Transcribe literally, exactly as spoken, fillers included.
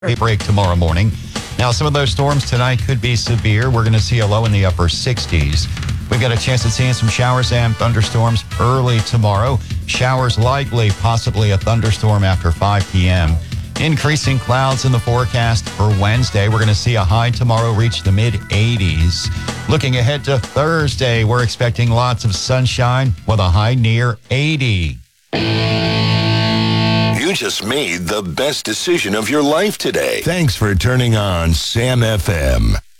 A break tomorrow morning. Now, some of those storms tonight could be severe. We're going to see a low in the upper sixties. We've got a chance of seeing some showers and thunderstorms early tomorrow. Showers likely, possibly a thunderstorm after five p.m. Increasing clouds in the forecast for Wednesday. We're going to see a high tomorrow reach the mid eighties. Looking ahead to Thursday, we're expecting lots of sunshine with a high near eighty. You just made the best decision of your life today. Thanks for turning on Sam F M.